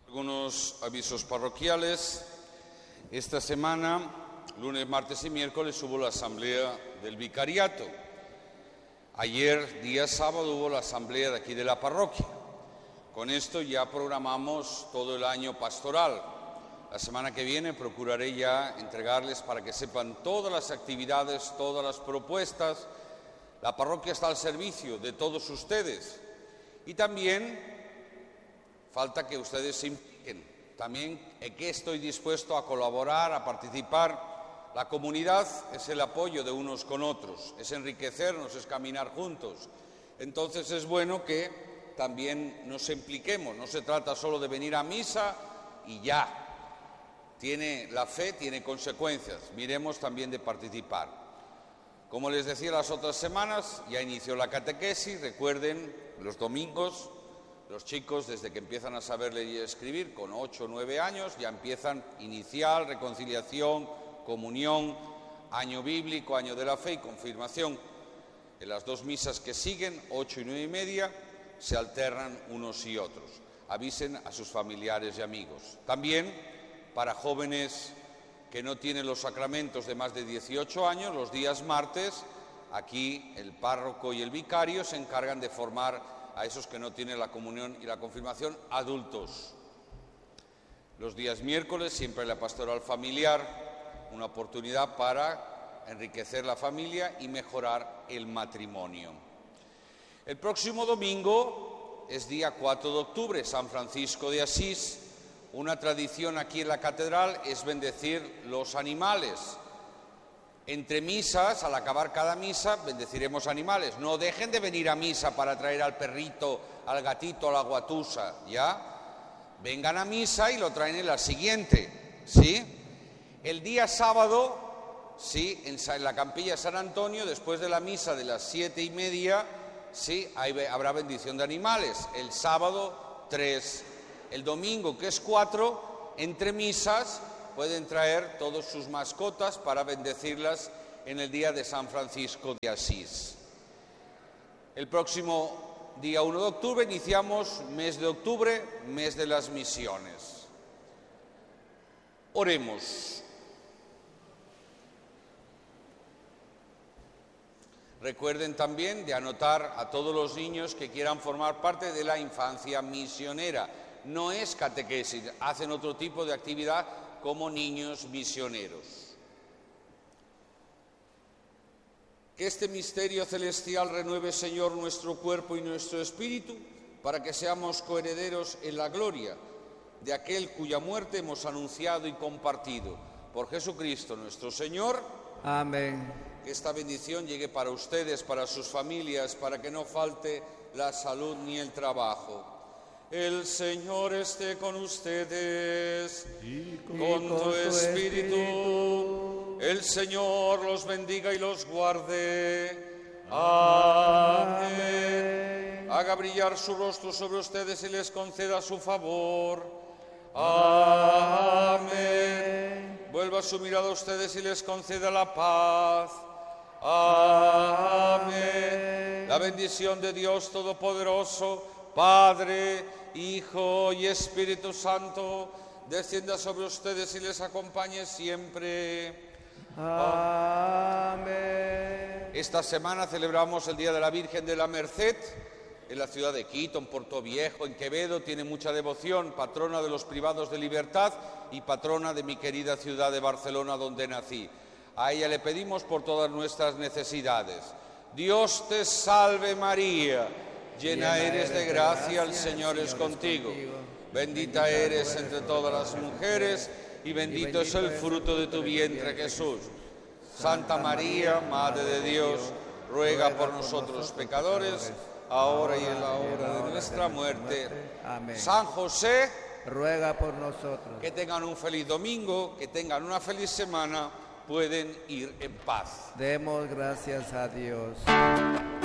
Algunos avisos parroquiales. Esta semana, lunes, martes y miércoles, hubo la asamblea del vicariato. Ayer, día sábado, hubo la asamblea de aquí de la parroquia. Con esto ya programamos todo el año pastoral. La semana que viene procuraré ya entregarles para que sepan todas las actividades, todas las propuestas. La parroquia está al servicio de todos ustedes. Y también falta que ustedes se impliquen. También que estoy dispuesto a colaborar, a participar. La comunidad es el apoyo de unos con otros, es enriquecernos, es caminar juntos. Entonces es bueno que también nos impliquemos. No se trata solo de venir a misa y ya. La fe tiene consecuencias. Miremos también de participar. Como les decía las otras semanas, ya inició la catequesis. Recuerden, los domingos, los chicos, desde que empiezan a saber leer y escribir, con 8 o 9 años, ya empiezan inicial, reconciliación, comunión, año bíblico, año de la fe y confirmación. En las dos misas que siguen, 8 y 9 y media, se alternan unos y otros. Avisen a sus familiares y amigos. También, para jóvenes que no tienen los sacramentos de más de 18 años, los días martes, aquí el párroco y el vicario se encargan de formar a esos que no tienen la comunión y la confirmación, adultos. Los días miércoles, siempre la pastoral familiar, una oportunidad para enriquecer la familia y mejorar el matrimonio. El próximo domingo es día 4 de octubre, San Francisco de Asís. Una tradición aquí en la catedral es bendecir los animales. Entre misas, al acabar cada misa, bendeciremos animales. No dejen de venir a misa para traer al perrito, al gatito, a la guatusa, ¿ya? Vengan a misa y lo traen en la siguiente, ¿sí? El día sábado, sí, en la capilla de San Antonio, después de la misa de las 7:30, sí, habrá bendición de animales. El sábado, 3. El domingo, que es 4, entre misas, pueden traer todas sus mascotas para bendecirlas en el día de San Francisco de Asís. El próximo día 1 de octubre iniciamos mes de octubre, mes de las misiones. Oremos. Recuerden también de anotar a todos los niños que quieran formar parte de la infancia misionera. No es catequesis, hacen otro tipo de actividad como niños misioneros. Que este misterio celestial renueve, Señor, nuestro cuerpo y nuestro espíritu, para que seamos coherederos en la gloria de aquel cuya muerte hemos anunciado y compartido. Por Jesucristo nuestro Señor. Amén. Que esta bendición llegue para ustedes, para sus familias, para que no falte la salud ni el trabajo. El Señor esté con ustedes y con tu espíritu. El Señor los bendiga y los guarde. Amén. Haga brillar su rostro sobre ustedes y les conceda su favor. Amén. Vuelva su mirada a ustedes y les conceda la paz. Amén. La bendición de Dios Todopoderoso, Padre, Hijo y Espíritu Santo, descienda sobre ustedes y les acompañe siempre. Amén. Esta semana celebramos el Día de la Virgen de la Merced en la ciudad de Quito, en Portoviejo, en Quevedo. Tiene mucha devoción, patrona de los privados de libertad y patrona de mi querida ciudad de Barcelona, donde nací. A ella le pedimos por todas nuestras necesidades. Dios te salve María, llena eres de gracia, el Señor es contigo. Bendita eres entre todas las mujeres y bendito es el fruto de tu vientre, Jesús. Santa María, Madre de Dios, ruega por nosotros pecadores, ahora y en la hora de nuestra muerte. Amén. San José, ruega por nosotros. Que tengan un feliz domingo, que tengan una feliz semana, pueden ir en paz. Demos gracias a Dios.